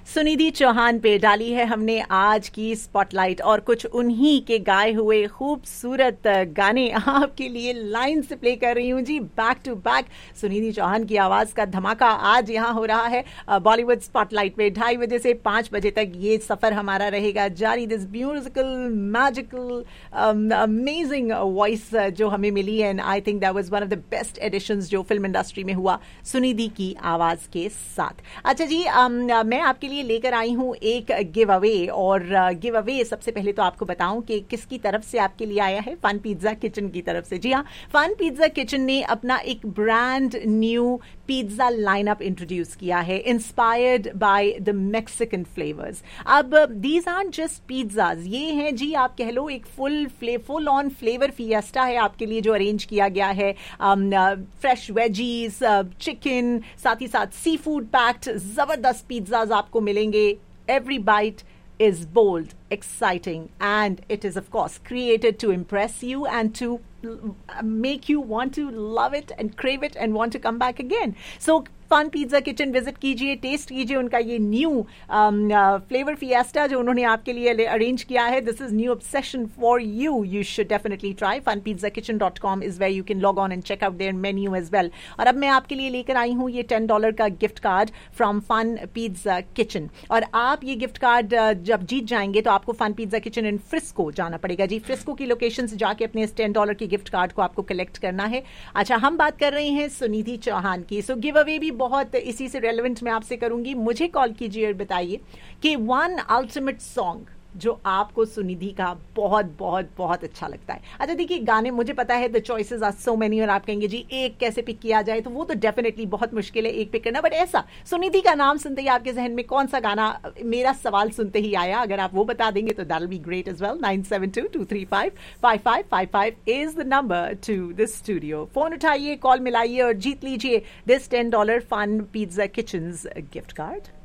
सुनिधि चौहान पे डाली है हमने आज की स्पॉटलाइट और कुछ उन्हीं के गाए हुए खूबसूरत गाने आपके लिए लाइन से प्ले कर रही हूँ जी, back to back. Sunidhi Chauhan की आवाज का धमाका आज यहाँ हो रहा है बॉलीवुड स्पॉटलाइट पे 2:30 बजे से 5 बजे तक ये सफर हमारा रहेगा जारी। This musical magical amazing voice जो हमें मिली and I think that was one of the best editions जो फिल्म इंडस्ट्री में हुआ सुनिधि की आवाज के साथ। अच्छा जी, मैं आपके लिए लेकर आई हूं एक गिव अवे और गिव अवे सबसे पहले तो आपको बताऊं कि किसकी तरफ से आपके लिए आया है, फन पिज्जा किचन की तरफ से। जी हाँ, फन पिज्जा किचन ने अपना एक brand new pizza lineup introduce किया है inspired by the Mexican flavours. अब दीज आर जस्ट पिज्जाज, ये हैं जी आप कह लो एक फुल ऑन फ्लेवर फिएस्टा है आपके लिए जो अरेंज किया गया है। फ्रेश वेजीज, चिकन, साथ ही साथ सी फूड पैक्ड जबरदस्त पिज्जाज आपको मिलेंगे। Every bite is bold, exciting, and it is of course created to impress you and to make you want to love it and crave it and want to come back again. So fun pizza kitchen visit कीजिए, test कीजिए उनका ये new flavour fiesta जो उन्होंने आपके लिए arrange किया है। This is new obsession for you, you should definitely try. funpizzacitchen.com is where you can log on and check out their menu as well. और अब मैं आपके लिए लेकर आई हूँ ये $10 का gift card from fun pizza kitchen. और आप ये गिफ्ट कार्ड जब जीत जाएंगे तो आपको फन पिज्जा किचन इन फ्रिस्को जाना पड़ेगा जी। फ्रिस्को की लोकेशन से जाके अपने इस $10 की गिफ्ट कार्ड को आपको कलेक्ट करना है। अच्छा, हम बात कर रहे हैं सुनिधि चौहान की। सो गिव अवे भी बहुत इसी से रेलेवेंट मैं आपसे करूंगी। मुझे कॉल कीजिए और बताइए कि वन अल्टीमेट सॉन्ग जो आपको सुनिधि का बहुत बहुत बहुत अच्छा लगता है। अच्छा देखिए, गाने मुझे पता है the choices are so many और आप कहेंगे जी एक कैसे पिक किया जाए, तो वो तो डेफिनेटली बहुत मुश्किल है एक पिक करना। बट ऐसा सुनिधि का नाम सुनते ही आपके जहन में कौन सा गाना, मेरा सवाल सुनते ही आया, अगर आप वो बता देंगे तो that will be great as well. 9722355555 is the number two the studio. Phone उठाइए, कॉल मिलाइए और जीत लीजिए this $10 fun pizza kitchens gift card.